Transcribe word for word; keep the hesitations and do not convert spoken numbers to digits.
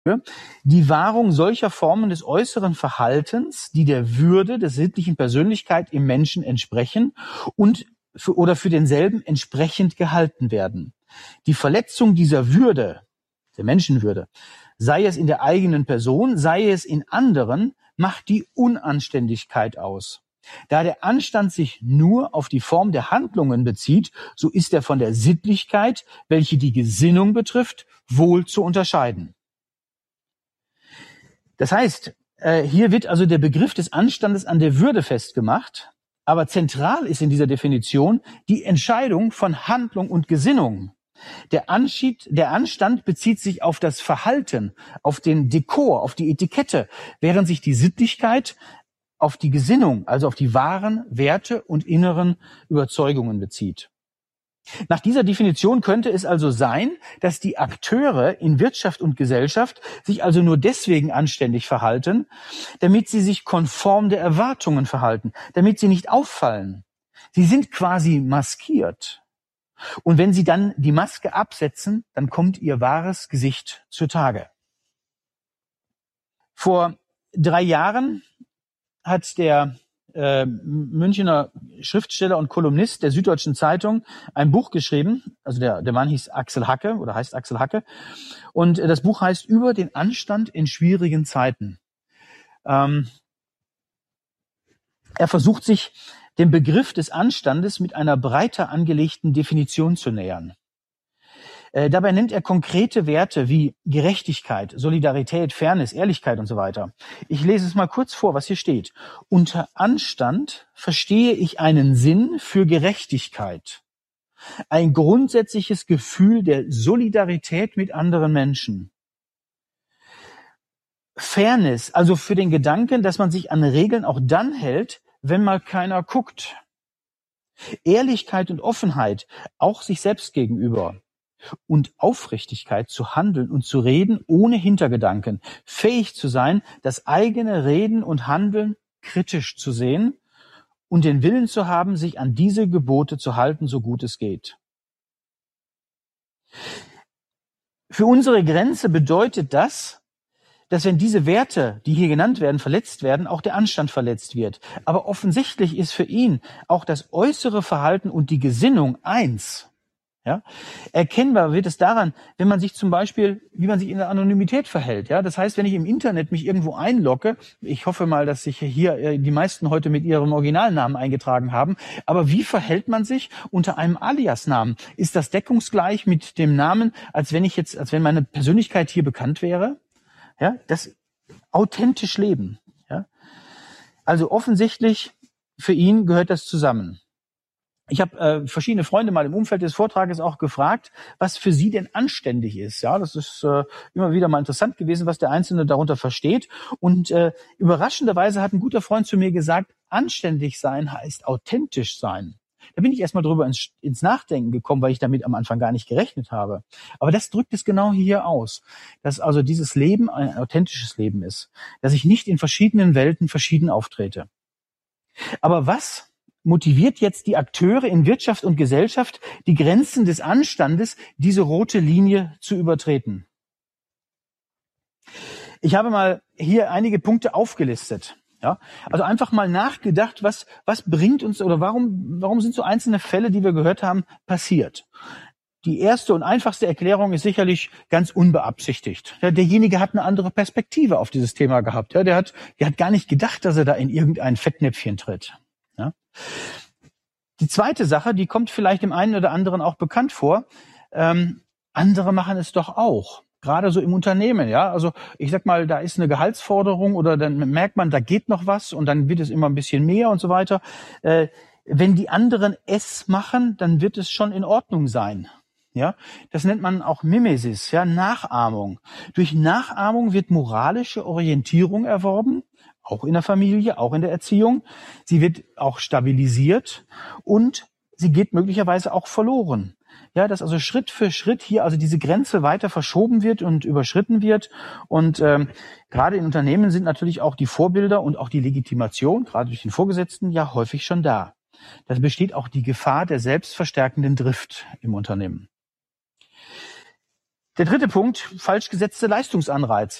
die Wahrung solcher Formen des äußeren Verhaltens, die der Würde der sittlichen Persönlichkeit im Menschen entsprechen und für, oder für denselben entsprechend gehalten werden. Die Verletzung dieser Würde, der Menschenwürde, sei es in der eigenen Person, sei es in anderen, macht die Unanständigkeit aus. Da der Anstand sich nur auf die Form der Handlungen bezieht, so ist er von der Sittlichkeit, welche die Gesinnung betrifft, wohl zu unterscheiden. Das heißt, hier wird also der Begriff des Anstandes an der Würde festgemacht, aber zentral ist in dieser Definition die Entscheidung von Handlung und Gesinnung. Der Anschied, der Anstand bezieht sich auf das Verhalten, auf den Dekor, auf die Etikette, während sich die Sittlichkeit auf die Gesinnung, also auf die wahren Werte und inneren Überzeugungen bezieht. Nach dieser Definition könnte es also sein, dass die Akteure in Wirtschaft und Gesellschaft sich also nur deswegen anständig verhalten, damit sie sich konform der Erwartungen verhalten, damit sie nicht auffallen. Sie sind quasi maskiert. Und wenn sie dann die Maske absetzen, dann kommt ihr wahres Gesicht zutage. Vor drei Jahren hat der äh, Münchner Schriftsteller und Kolumnist der Süddeutschen Zeitung ein Buch geschrieben. Also der, der Mann hieß Axel Hacke oder heißt Axel Hacke. Und äh, das Buch heißt Über den Anstand in schwierigen Zeiten. Ähm, er versucht sich dem Begriff des Anstandes mit einer breiter angelegten Definition zu nähern. Äh, dabei nennt er konkrete Werte wie Gerechtigkeit, Solidarität, Fairness, Ehrlichkeit und so weiter. Ich lese es mal kurz vor, was hier steht. Unter Anstand verstehe ich einen Sinn für Gerechtigkeit, ein grundsätzliches Gefühl der Solidarität mit anderen Menschen. Fairness, also für den Gedanken, dass man sich an Regeln auch dann hält, wenn mal keiner guckt. Ehrlichkeit und Offenheit, auch sich selbst gegenüber. Und Aufrichtigkeit zu handeln und zu reden ohne Hintergedanken. Fähig zu sein, das eigene Reden und Handeln kritisch zu sehen und den Willen zu haben, sich an diese Gebote zu halten, so gut es geht. Für unsere Grenze bedeutet das, dass wenn diese Werte, die hier genannt werden, verletzt werden, auch der Anstand verletzt wird. Aber offensichtlich ist für ihn auch das äußere Verhalten und die Gesinnung eins. Ja, erkennbar wird es daran, wenn man sich zum Beispiel, wie man sich in der Anonymität verhält. Ja, das heißt, wenn ich im Internet mich irgendwo einlogge, ich hoffe mal, dass sich hier äh, die meisten heute mit ihrem Originalnamen eingetragen haben, aber wie verhält man sich unter einem Aliasnamen? Ist das deckungsgleich mit dem Namen, als wenn ich jetzt, als wenn meine Persönlichkeit hier bekannt wäre? Ja, das authentisch leben. Ja, also offensichtlich für ihn gehört das zusammen. Ich habe äh, verschiedene Freunde mal im Umfeld des Vortrages auch gefragt, was für sie denn anständig ist. Ja, das ist äh, immer wieder mal interessant gewesen, was der Einzelne darunter versteht. Und äh, überraschenderweise hat ein guter Freund zu mir gesagt, anständig sein heißt authentisch sein. Da bin ich erstmal drüber ins, ins Nachdenken gekommen, weil ich damit am Anfang gar nicht gerechnet habe. Aber das drückt es genau hier aus, dass also dieses Leben ein authentisches Leben ist, dass ich nicht in verschiedenen Welten verschieden auftrete. Aber was motiviert jetzt die Akteure in Wirtschaft und Gesellschaft, die Grenzen des Anstandes, diese rote Linie zu übertreten? Ich habe mal hier einige Punkte aufgelistet. Ja, also einfach mal nachgedacht, was, was bringt uns oder warum, warum sind so einzelne Fälle, die wir gehört haben, passiert? Die erste und einfachste Erklärung ist sicherlich ganz unbeabsichtigt. Ja, derjenige hat eine andere Perspektive auf dieses Thema gehabt. Ja, der hat, der hat gar nicht gedacht, dass er da in irgendein Fettnäpfchen tritt. Ja. Die zweite Sache, die kommt vielleicht dem einen oder anderen auch bekannt vor. Ähm, andere machen es doch auch. Gerade so im Unternehmen, ja. Also ich sag mal, da ist eine Gehaltsforderung oder dann merkt man, da geht noch was und dann wird es immer ein bisschen mehr und so weiter. Äh, wenn die anderen es machen, dann wird es schon in Ordnung sein. Ja, das nennt man auch Mimesis, ja, Nachahmung. Durch Nachahmung wird moralische Orientierung erworben, auch in der Familie, auch in der Erziehung. Sie wird auch stabilisiert und sie geht möglicherweise auch verloren. Ja, dass also Schritt für Schritt hier also diese Grenze weiter verschoben wird und überschritten wird. Und ähm, gerade in Unternehmen sind natürlich auch die Vorbilder und auch die Legitimation, gerade durch den Vorgesetzten, ja häufig schon da. Da besteht auch die Gefahr der selbstverstärkenden Drift im Unternehmen. Der dritte Punkt, falsch gesetzte Leistungsanreize.